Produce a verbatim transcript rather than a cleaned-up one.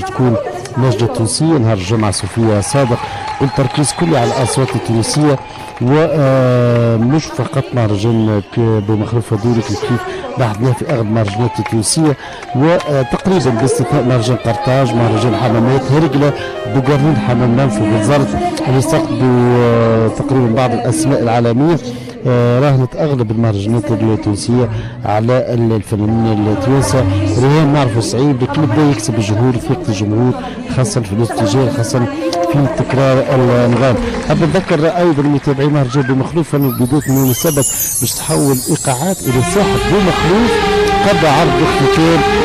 تكون لجنة تونسية نهار الجمعة صوفيا صادق، والتركيز كله على الأصوات التونسية، ومش فقط مهرجان بومخلوف هذولك كيف بحثناه في أغلب المهرجانات التونسية، وتقريبا باستثناء مهرجان قرطاج، مهرجان حمامات هرقلة، بوغارنين، حمام منف وبالزرت اللي استقبلوا تقريبا بعض الأسماء العالمية. راهنت اغلب المهرجانات التونسيه على الفنانين التوانسه. ريان نعرفوا صعيب لكن بدا يكسب الجمهور، ثقه الجمهور خاصه في الاتجاه، خاصه في تكرار النظام. حاب نذكر ايضا متابعي مهرجان بومخلوف انه بدايه من المسابقه باش تحول ايقاعات الى ساحه بومخلوف قبل عرض اختتام